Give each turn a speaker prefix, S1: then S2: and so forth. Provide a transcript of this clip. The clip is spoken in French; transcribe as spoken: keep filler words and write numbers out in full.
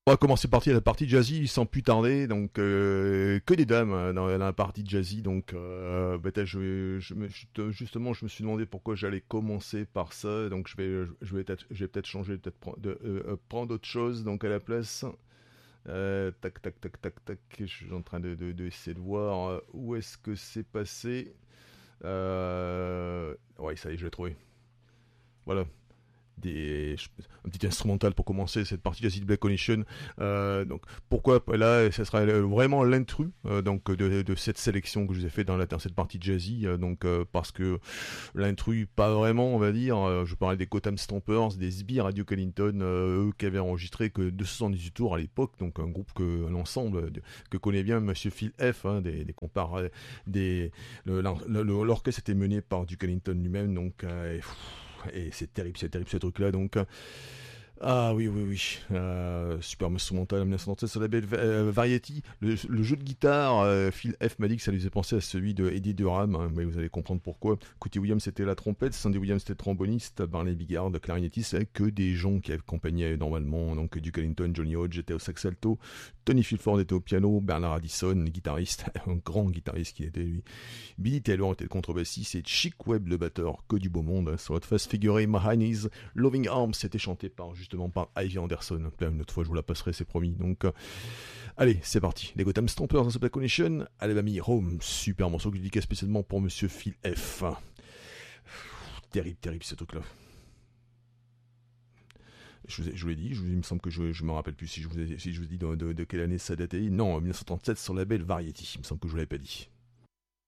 S1: On va commencer par la partie jazzy sans plus tarder, donc euh, que des dames euh, dans la partie jazzy, donc euh, bah, t'as- je, je, me- je- justement je me suis demandé pourquoi j'allais commencer par ça, donc je vais je vais peut-être je vais peut-être changer, peut-être prendre de, euh, euh, prendre autre chose donc à la place. Euh, tac tac tac tac tac, je suis en train de, de, de essayer de voir euh, où est-ce que c'est passé. Euh, ouais, ça y est, je l'ai trouvé. Voilà. Des, un petit instrumental pour commencer cette partie d'Acid Black Connection. Euh, donc pourquoi là, ça sera vraiment l'intrus euh, donc de, de cette sélection que je vous ai fait dans, la, dans cette partie jazzy. Euh, donc euh, parce que l'intrus, pas vraiment, on va dire. Euh, je parlais des Gotham Stompers, des sbires à Duke Ellington, euh, eux qui avaient enregistré que deux cent soixante-dix-huit tours à l'époque, donc un groupe que l'ensemble que connaît bien Monsieur Phil F. Hein, des, des compars, des le, le, le, l'orchestre était mené par Duke Ellington lui-même, donc euh, et, pff, et c'est terrible, c'est terrible ce truc-là. Donc, euh, ah oui, oui, oui. Euh, super instrumental en mille neuf cent trente-sept sur la label euh, Variety. Le, le jeu de guitare, euh, Phil F m'a dit que ça lui faisait penser à celui de Eddie Durham. Hein, mais vous allez comprendre pourquoi. Cootie Williams c'était la trompette, Sandy Williams c'était tromboniste, Barney Bigard, clarinettiste, avec que des gens qui accompagnaient normalement. Donc Duke Ellington, Johnny Hodge était au sax alto, Tony Fulford était au piano, Bernard Addison, guitariste, un grand guitariste qui était lui. Billy Taylor était le contrebassiste et Chick Webb le batteur, que du beau monde. Hein. Sur votre face figurée, My Honey's Loving Arms, c'était chanté par justement par Ivy Anderson. Une autre fois, je vous la passerai, c'est promis. Donc, euh, allez, c'est parti. Les Gotham Stompers dans cette connection. Alabama Home, super morceau que je dédicace spécialement pour Monsieur Phil F. Terrible, terrible ce truc-là. Je vous, ai, je vous l'ai dit, je vous, il me semble que je, je me rappelle plus si je vous ai, si je vous dis de, de, de quelle année ça datait. Non, mille neuf cent trente-sept sur la label Variety. Il me semble que je vous l'avais pas dit.